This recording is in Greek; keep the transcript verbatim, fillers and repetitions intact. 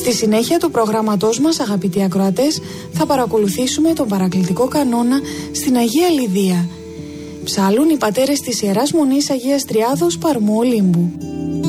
Στη συνέχεια του προγράμματός μας, αγαπητοί ακροατές, θα παρακολουθήσουμε τον παρακλητικό κανόνα στην Αγία Λιδία. Ψάλλουν οι πατέρες της Ιεράς Μονής Αγίας Τριάδος Παρμού Ολύμπου.